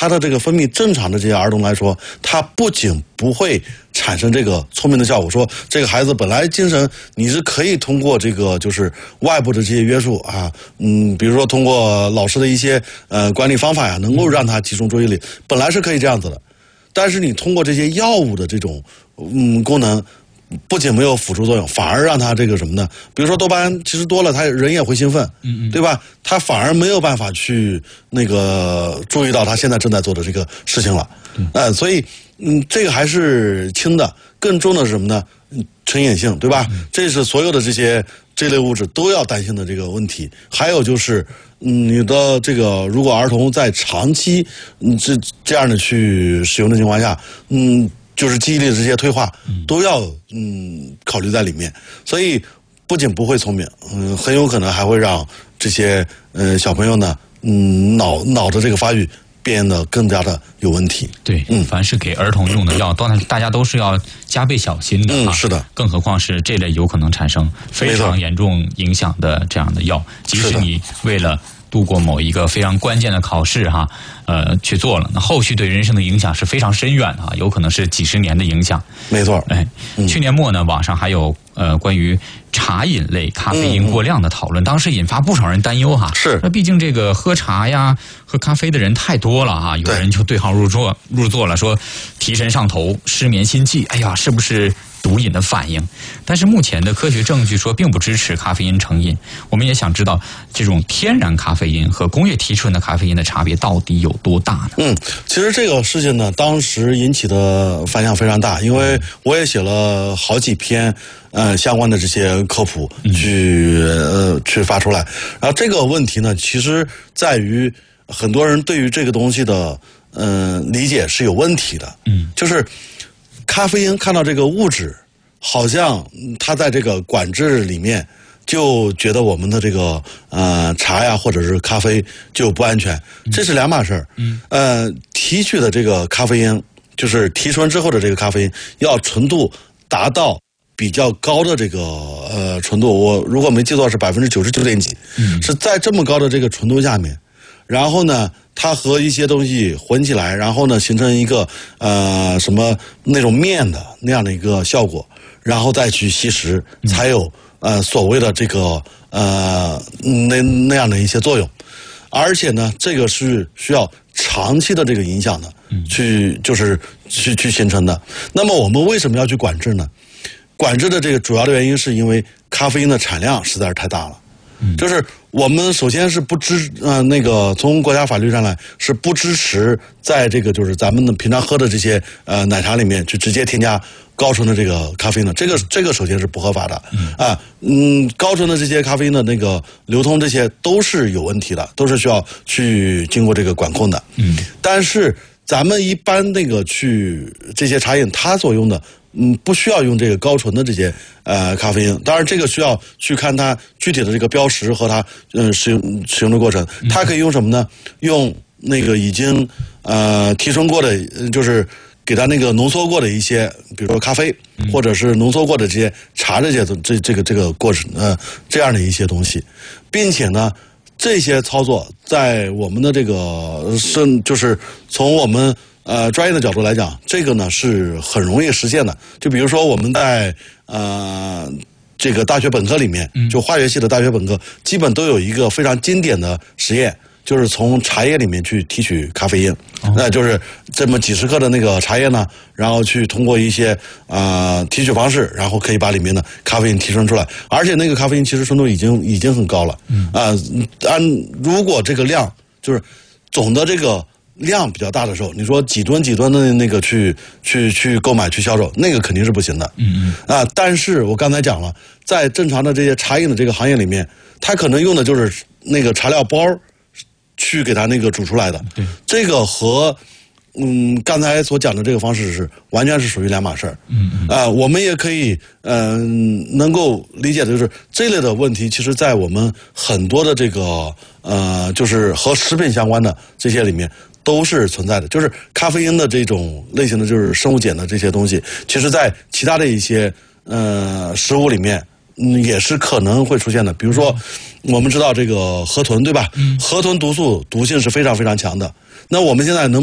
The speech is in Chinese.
他的这个分泌正常的这些儿童来说，他不仅不会产生这个聪明的效果，说这个孩子本来精神你是可以通过这个就是外部的这些约束啊，比如说通过老师的一些管理方法呀，能够让他集中注意力，本来是可以这样子的。但是你通过这些药物的这种功能，不仅没有辅助作用，反而让他这个什么呢？比如说多巴胺其实多了，他人也会兴奋，对吧？他反而没有办法去那个注意到他现在正在做的这个事情了，所以这个还是轻的，更重的是什么呢？成瘾性，对吧？这是所有的这类物质都要担心的这个问题。还有就是，你的这个如果儿童在长期这样的去使用的情况下，就是记忆力的这些退化都要考虑在里面。所以不仅不会聪明，很有可能还会让这些小朋友呢，脑的这个发育变得更加的有问题。 对，凡是给儿童用的药，大家都是要加倍小心的是的， 更何况是这类有可能产生非常严重影响的这样的药，即使你为了度过某一个非常关键的考试去做了，那后续对人生的影响是非常深远的有可能是几十年的影响。 没错。 去年末呢，网上还有关于茶饮类咖啡因过量的讨论，当时引发不少人担忧是， 那毕竟这个喝茶呀、喝咖啡的人太多了有人就对号入座了，说提神上头、失眠心悸，哎呀，是不是毒瘾的反应？但是目前的科学证据说并不支持咖啡因成瘾。我们也想知道这种天然咖啡因和工业提纯的咖啡因的差别到底有多大呢？ 其实这个事情呢，当时引起的反响非常大，因为我也写了好几篇相关的这些科普去发出来。然后这个问题呢，其实在于很多人对于这个东西的理解是有问题的。就是咖啡因看到这个物质，好像它在这个管制里面，就觉得我们的这个茶呀或者是咖啡就不安全，这是两码事儿。提取的这个咖啡因，就是提纯之后的这个咖啡因，要纯度达到比较高的这个纯度，我如果没记错是99.几，是在这么高的这个纯度下面，然后呢，它和一些东西混起来，然后呢形成一个什么那种面的那样的一个效果，然后再去吸食，才有所谓的这个那样的一些作用。而且呢，这个是需要长期的这个影响的，去形成的。那么我们为什么要去管制呢？管制的这个主要的原因是因为咖啡因的产量实在是太大了。就是我们首先是不从国家法律上来是不支持在这个就是咱们的平常喝的这些奶茶里面去直接添加高纯的这个咖啡因的，这个首先是不合法的高纯的这些咖啡因的那个流通，这些都是有问题的，都是需要去经过这个管控的。但是咱们一般那个这些茶饮它所用的不需要用这个高纯的这些咖啡因，当然这个需要去看它具体的这个标识和它使用的过程。它可以用什么呢？用那个已经提纯过的，就是给它那个浓缩过的一些，比如说咖啡，或者是浓缩过的这些茶这个过程这样的一些东西，并且呢，这些操作在我们的这个就是从我们专业的角度来讲，这个呢是很容易实现的。就比如说我们在这个大学本科里面，就化学系的大学本科，基本都有一个非常经典的实验，就是从茶叶里面去提取咖啡因。那就是这么几十克的那个茶叶呢，然后去通过一些提取方式，然后可以把里面的咖啡因提纯出来，而且那个咖啡因其实纯度已经很高了。如果这个量就是总的这个量比较大的时候，你说几吨的那个去购买去销售，那个肯定是不行的。但是我刚才讲了，在正常的这些茶饮的这个行业里面，它可能用的就是那个茶料包去给它那个煮出来的。这个和刚才所讲的这个方式完全是属于两码事儿。我们也可以能够理解的就是这类的问题，其实在我们很多的这个就是和食品相关的这些里面都是存在的。就是咖啡因的这种类型的就是生物碱的这些东西，其实在其他的一些食物里面也是可能会出现的。比如说我们知道这个河豚，对吧？河豚毒素毒性是非常非常强的。那我们现在能